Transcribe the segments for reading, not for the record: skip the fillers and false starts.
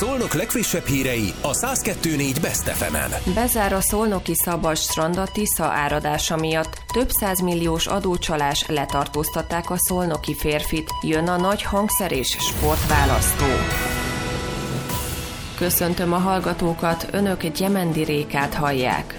Szolnok legfrissebb hírei a 102.4 Best FM-en. Bezár a szolnoki szabad strand a Tisza áradása miatt. Több 100 milliós adócsalás, letartóztatták a szolnoki férfit. Jön a nagy hangszer és sportválasztó. Köszöntöm a hallgatókat, önök Gyemendi Rékát hallják.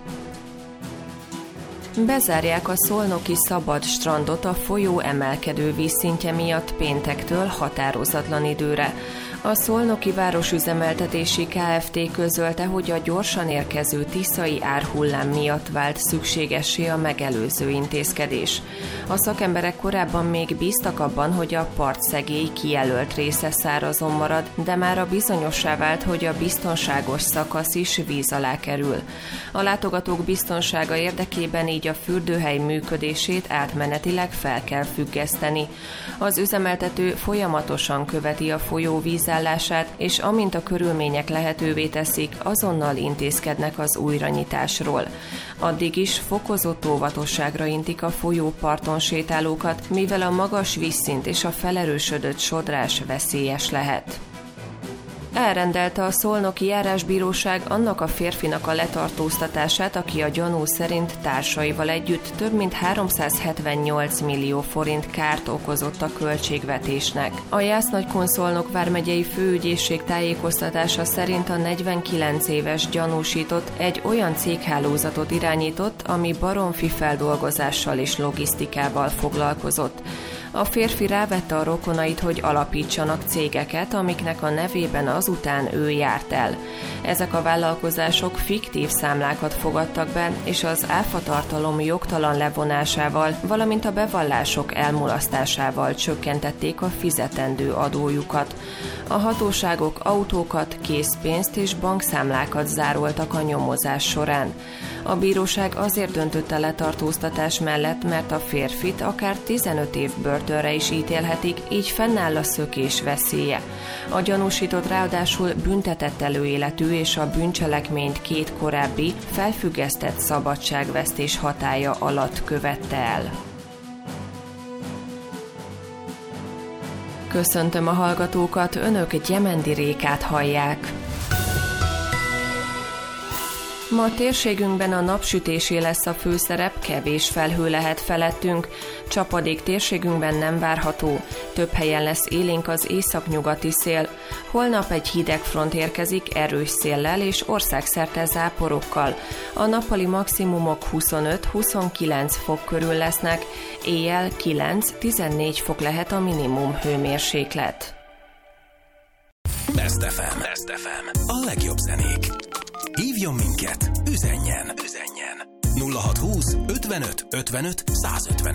Bezárják a szolnoki szabad strandot a folyó emelkedő vízszintje miatt péntektől határozatlan időre. A Szolnoki Városüzemeltetési Kft. Közölte, hogy a gyorsan érkező tiszai árhullám miatt vált szükségessé a megelőző intézkedés. A szakemberek korábban még bíztak abban, hogy a partszegély kijelölt része szárazon marad, de mára bizonyossá vált, hogy a biztonságos szakasz is víz alá kerül. A látogatók biztonsága érdekében így a fürdőhely működését átmenetileg fel kell függeszteni. Az üzemeltető folyamatosan követi a folyó vízállását, és amint a körülmények lehetővé teszik, azonnal intézkednek az újranyitásról. Addig is fokozott óvatosságra intik a folyóparton sétálókat, mivel a magas vízszint és a felerősödött sodrás veszélyes lehet. Elrendelte a szolnoki járásbíróság annak a férfinak a letartóztatását, aki a gyanú szerint társaival együtt több mint 378 millió forint kárt okozott a költségvetésnek. A Jász-Nagykun-Szolnok vármegyei főügyészség tájékoztatása szerint a 49 éves gyanúsított egy olyan céghálózatot irányított, ami baromfi feldolgozással és logisztikával foglalkozott. A férfi rávette a rokonait, hogy alapítsanak cégeket, amiknek a nevében azután ő járt el. Ezek a vállalkozások fiktív számlákat fogadtak be, és az áfatartalom jogtalan levonásával, valamint a bevallások elmulasztásával csökkentették a fizetendő adójukat. A hatóságok autókat, készpénzt és bankszámlákat zároltak a nyomozás során. A bíróság azért döntött a letartóztatás mellett, mert a férfit akár 15 év börtönre is ítélhetik, így fennáll a szökés veszélye. A gyanúsított ráadásul büntetett előéletű és a bűncselekményt 2 korábbi, felfüggesztett szabadságvesztés hatálya alatt követte el. Köszöntöm a hallgatókat, önök Gyemendi Rékát hallják. Ma a térségünkben a napsütésé lesz a főszerep, kevés felhő lehet felettünk. Csapadék térségünkben nem várható. Több helyen lesz élénk az északnyugati szél. Holnap egy hideg front érkezik erős széllel és országszerte záporokkal. A nappali maximumok 25-29 fok körül lesznek, éjjel 9-14 fok lehet a minimum hőmérséklet. Best FM. Best FM. A legjobb zenék. Hívjon minket, üzenjen. 0620 55 55 150.